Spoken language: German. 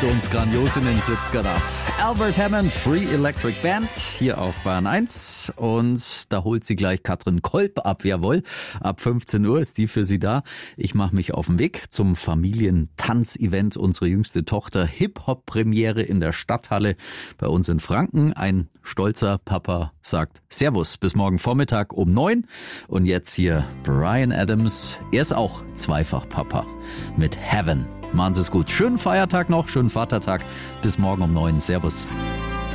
holt uns grandios in den 70ern ab. Albert Hammond, Free Electric Band, hier auf Bahn 1. Und da holt sie gleich Katrin Kolb ab, jawohl. Ab 15 Uhr ist die für Sie da. Ich mache mich auf den Weg zum Familientanzevent. Unsere jüngste Tochter Hip-Hop-Premiere in der Stadthalle bei uns in Franken. Ein stolzer Papa sagt Servus, bis morgen Vormittag um 9. Und jetzt hier Bryan Adams. Er ist auch zweifach Papa mit Heaven. Machen Sie es gut. Schönen Feiertag noch, schönen Vatertag. Bis morgen um 9. Servus.